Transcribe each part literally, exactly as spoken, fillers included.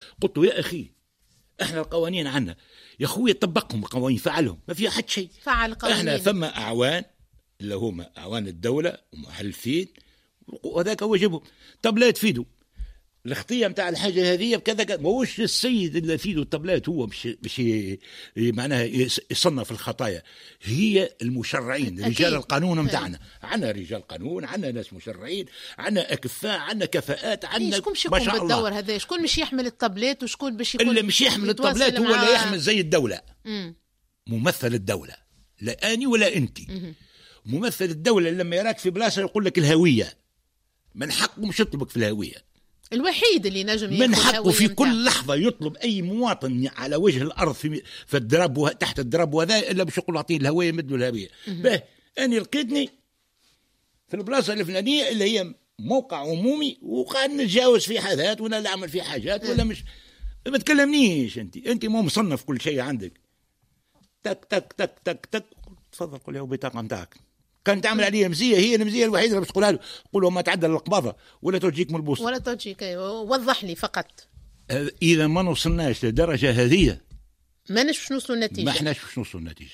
قلت له يا اخي احنا القوانين عنا يا اخوي طبقهم القوانين فعلهم ما في حد شيء. فعل قوانين. احنا ثم اعوان اللي هم اعوان الدوله ومحلفين وهذاك واجبهم. طب لا تفيدوا الاخطيه متاع الحاجه هذه بكذا ماهوش السيد اللي يفيدوا الطبلات هو مش مش معناها يصنف الخطايا، هي المشرعين رجال القانون متاعنا. عندنا رجال قانون، عندنا ناس مشرعين، عندنا اكفاء، عندنا كفاءات، عندنا شكون باش يقوم بالدور هذا؟ شكون باش يحمل الطبلات وشكون باش يكون اللي مش يحمل الطبلات هو اللي يحمل زي الدوله. مم. ممثل الدوله لا اني ولا انت. مم. ممثل الدوله لما يراك في بلاصه يقول لك الهويه من حقه مش يطلبك في الهويه، الوحيد اللي نجم من حقه في كل لحظة يطلب أي مواطن على وجه الأرض في, في الدراب تحت الدراب وهذا إلا باش يقول أعطيه الهوية مدلوا الهوية. به أنا لقيتني في البلاصة الفلانية اللي هي موقع عمومي وقاعد نتجاوز في حاجات ولا نعمل في حاجات ولا مش ما تكلمنيش أنت أنت مو مصنف كل شيء عندك تك تك تك تك تك تفضل قول له بطاقة متاعك. كان تعمل عليه مزيه هي المزيه الوحيده اللي باش تقولها له، قول له ما تعدل القباضه ولا تجيك ملبوس ولا تجيك. وضح لي فقط اذا ما وصلناش لدرجه هذه ما نش نوصلوا النتيجه ما احناش باش نوصلوا النتيجه.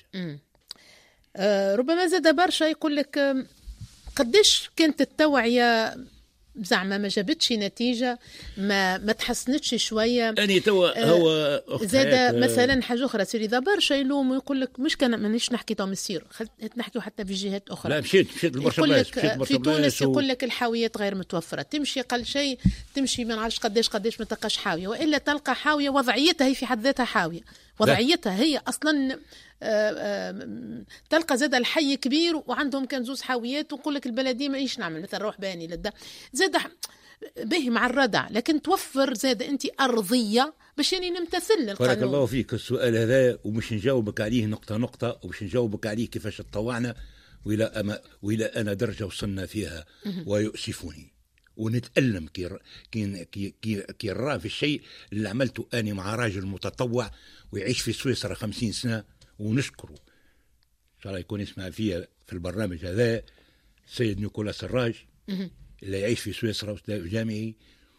آه ربما زاد برشا يقول لك قديش كانت التوعيه زعما ما جابتش نتيجه ما ما تحسنتش شويه. اني توا آه هو زاد مثلا حاجه اخرى سيري ذا برشا يلوم ويقول لك مش كان مانيش نحكي تو مسير نحكيو حتى في جهات اخرى. لا مشيت مشيت لبرشا بلايص في تونس و... يقول لك الحاويات غير متوفره، تمشي قل شيء تمشي ما نعرفش قداش قداش ما تلقاش حاويه، والا تلقى حاويه وضعيتها هي في حد ذاتها حاويه، وضعيتها هي اصلا آآ آآ تلقى زاد الحي كبير وعندهم كان زوز حاويات ونقول لك البلديه ما ايش نعمل مثلا روح باني للدا زاد به مع الردع، لكن توفر زاد انت ارضيه باش يعني نمتثل للقانون. بارك الله فيك السؤال هذا ومش نجاوبك عليه نقطه نقطه ومش نجاوبك عليه كيفاش تطوعنا والى أما والى انا درجه وصلنا فيها ويؤسفني ونتألم كي كي كي كي نرى في الشيء اللي عملته اني مع راجل متطوع ويعيش في سويسرا خمسين سنه ونشكره ان شاء الله يكون يسمع فيها في البرنامج هذا السيد نيكولا سراج اللي يعيش في سويسرا أستاذ جامعي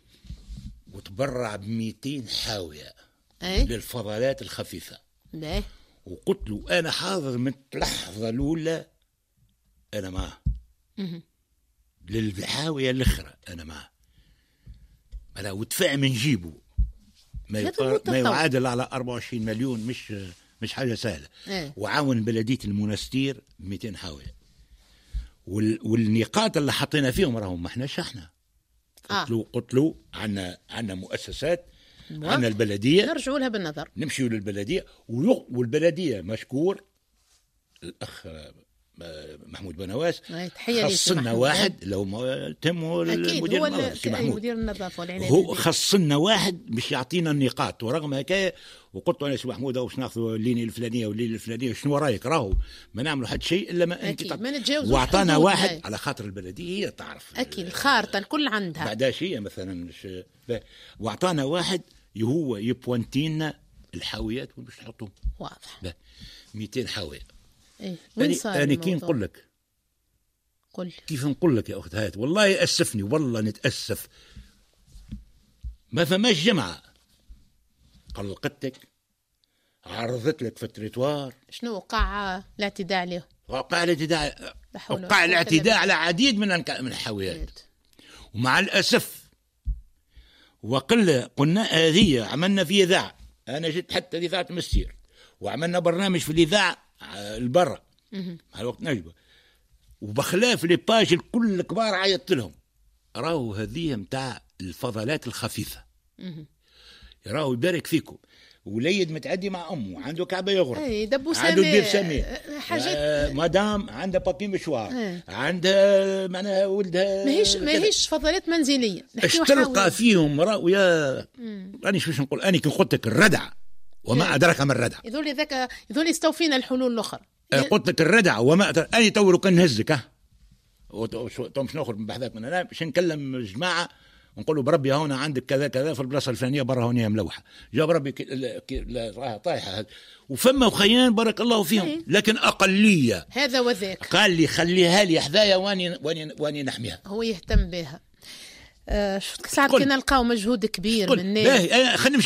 وتبرع بمئتين حاوية أي؟ للفضلات الخفيفة. ده. وقلت له أنا حاضر من اللحظة الأولى أنا معه للحاوية الأخرى أنا معه أنا ودفع من جيبه ما, يقار... ما يعادل على أربعة وعشرين مليون مش مش حاجة سهلة. أي؟ وعاون بلدية المنستير مئتين حاوية وال... والنقاط اللي حطينا فيهم راهم ما احناش احنا قلت له قلت له عندنا عندنا مؤسسات عندنا البلديه نرجعوا لها بالنظر نمشيوا للبلديه ويق... والبلديه مشكور الاخ محمود بنواس خصنا واحد لو ما تم المدير مدير النظافه والعنايه هو خصنا واحد باش يعطينا النقاط ورغم هكا وقلت له انا سي محمود باش ناخذوا اللينيه الفلانيه والليله الفلانيه شنو رايك راهو ما نعملوا حد شيء الا ما انت طب... واعطانا واحد هاي. على خاطر البلديه هي تعرف اكيد الخارطه الكل عندها بعداش هي مثلا مش واعطانا واحد هو يبوانتينا الحاويات باش نحطهم واضح مئتين حاويه. إيه؟ أنا, أنا كي نقول لك قل كيف نقول لك يا أخت هايت والله يأسفني والله نتأسف ما فماش جمعة قلقتك عرضت لك في التريتوار شنو وقع الاعتداء عليه وقع الاعتداء وقع الاعتداء على عديد من من الحاويات ومع الأسف وقل قلنا هذه عملنا في إذاعة أنا جيت حتى إذاعة مسير وعملنا برنامج في الإذاعة البرة على وقت نجبة وبخلاف لي باج الكل الكبار عيطت لهم راهو هذه متاع الفضلات الخفيفة راهو يبارك فيكم وليد متعدي مع امه عنده كعبه يغرب عنده دير سمي حاجات آه مدام عندها بابي مشوار اه. عندها معناها ولدها ماهيش ماهيش فضلات منزليه اش تلقى فيهم راهو يا راني شوش نقول اني كي قلت لك الردع وما أدرك ما الردع يذول ذاك يذول يستوفينا الحلول الأخرى قلت لك الردع وما أدرك أنا تولو كان نهزك ها ومش نخرج من بحثات من هنا باش نكلم الجماعة ونقولوا بربي هنا عندك كذا كذا في البلاصة الفلانية برا هنا ملوحة جاب ربي راها طايحة وفما وخيان بارك الله فيهم لكن أقلية هذا وذاك قال لي خليها لي حذايا واني واني واني نحميها هو يهتم بها. آه شو ساعات كنا نلقاو مجهود كبير من الناس.